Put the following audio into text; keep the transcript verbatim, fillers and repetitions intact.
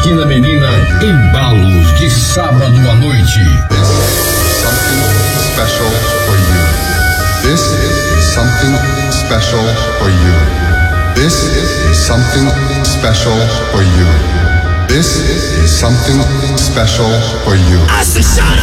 aqui na Menina, Embalos de Sábado à Noite. This is something special for you. This is something special for you. This is something special for you. This is something special for you.